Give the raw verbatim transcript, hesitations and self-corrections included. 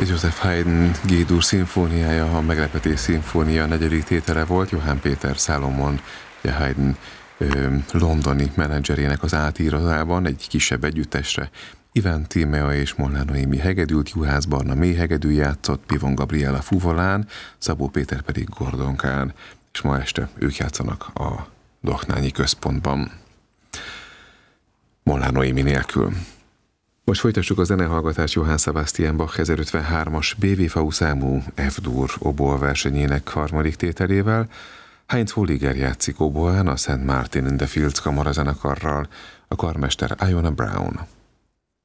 Joseph Haydn G-dur szimfóniája, a Meglepetés szimfónia negyedik tétele volt. Johann Péter Salomon, Haydn ö, londoni menedzserének az átíratában egy kisebb együttesre Ivan Tímea és Molnár Noémi hegedült, Juhász Barna mélyhegedű játszott, Pivon Gabriella fuvolán, Szabó Péter pedig gordonkán, és ma este ők játszanak a Dohnányi Központban. Molnár Noémi nélkül. Most folytassuk a zenehallgatást Johann Sebastian Bach ezerötvenhármas bé vé ef számú F-dur oboa versenyének harmadik tételével. Heinz Holliger játszik oboán a Saint Martin in the Fields kamarazenekarral, a karmester Iona Brown.